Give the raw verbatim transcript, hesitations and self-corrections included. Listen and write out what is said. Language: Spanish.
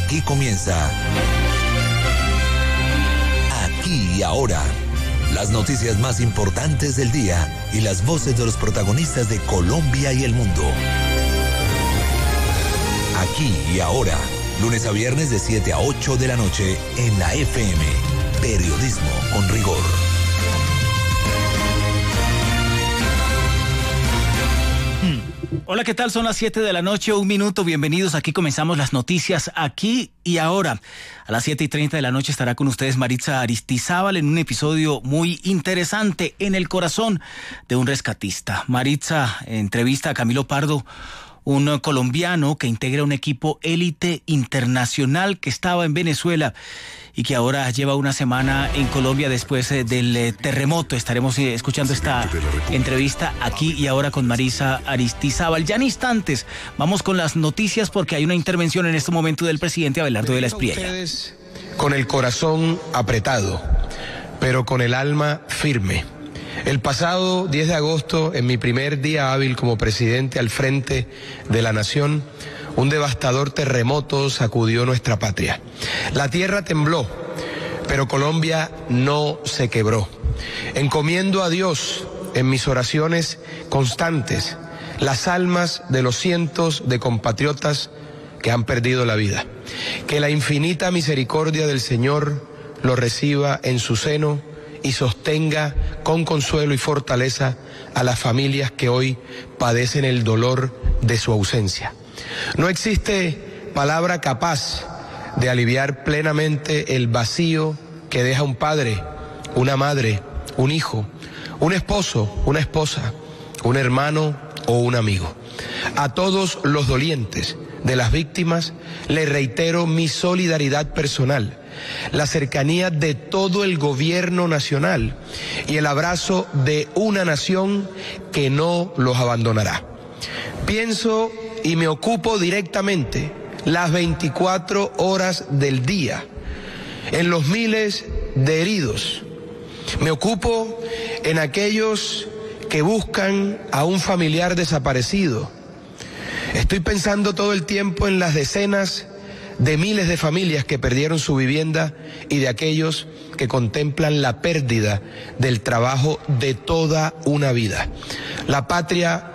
Aquí comienza Aquí y Ahora. Las noticias más importantes del día y las voces de los protagonistas de Colombia y el mundo. Aquí y Ahora, lunes a viernes de siete a ocho de la noche en la F M. Periodismo con rigor. Hola, ¿qué tal? Son las siete de la noche, un minuto. Bienvenidos. Aquí comenzamos las noticias Aquí y Ahora. A las siete y treinta de la noche estará con ustedes Maritza Aristizábal en un episodio muy interesante, En el corazón de un rescatista. Maritza entrevista a Camilo Pardo, un colombiano que integra un equipo élite internacional que estaba en Venezuela y que ahora lleva una semana en Colombia después eh, del eh, terremoto. Estaremos eh, escuchando esta entrevista Aquí y Ahora con Maritza Aristizábal. Ya en instantes vamos con las noticias porque hay una intervención en este momento del presidente Abelardo de la Espriella. Con el corazón apretado, pero con el alma firme. El pasado diez de agosto, en mi primer día hábil como presidente al frente de la nación, un devastador terremoto sacudió nuestra patria. La tierra tembló, pero Colombia no se quebró. Encomiendo a Dios en mis oraciones constantes las almas de los cientos de compatriotas que han perdido la vida. Que la infinita misericordia del Señor lo reciba en su seno y sostenga con consuelo y fortaleza a las familias que hoy padecen el dolor de su ausencia. No existe palabra capaz de aliviar plenamente el vacío que deja un padre, una madre, un hijo, un esposo, una esposa, un hermano o un amigo. A todos los dolientes de las víctimas les reitero mi solidaridad personal, la cercanía de todo el gobierno nacional y el abrazo de una nación que no los abandonará. Pienso y me ocupo directamente las veinticuatro horas del día en los miles de heridos. Me ocupo en aquellos que buscan a un familiar desaparecido. Estoy pensando todo el tiempo en las decenas de miles de familias que perdieron su vivienda y de aquellos que contemplan la pérdida del trabajo de toda una vida. La patria